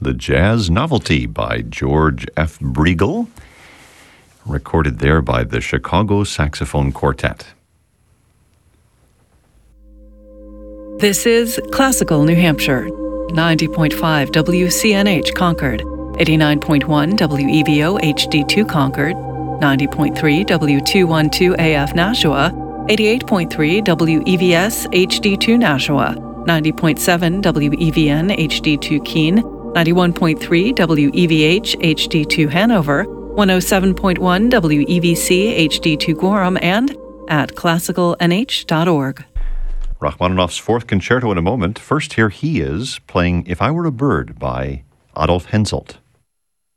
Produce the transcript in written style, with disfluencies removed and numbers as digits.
The Jazz Novelty by George F. Briegel, recorded there by the Chicago Saxophone Quartet. This is Classical New Hampshire, 90.5 WCNH Concord, 89.1 WEVO HD2 Concord, 90.3 W212 AF Nashua, 88.3 WEVS HD2 Nashua, 90.7 WEVN HD2 Keene, 91.3 WEVH HD2 Hanover, 107.1 WEVC HD2 Gorham, and at classicalnh.org. Rachmaninoff's fourth concerto in a moment. First, here he is playing If I Were a Bird by Adolf Henselt.